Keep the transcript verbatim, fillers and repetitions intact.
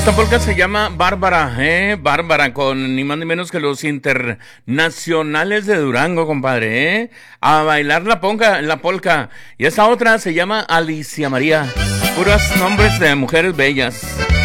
Esta polca se llama Bárbara, ¿eh? Bárbara, con ni más ni menos que los internacionales de Durango, compadre, ¿eh? A bailar la polca, la polca. Y esta otra se llama Alicia María. Puros nombres de mujeres bellas.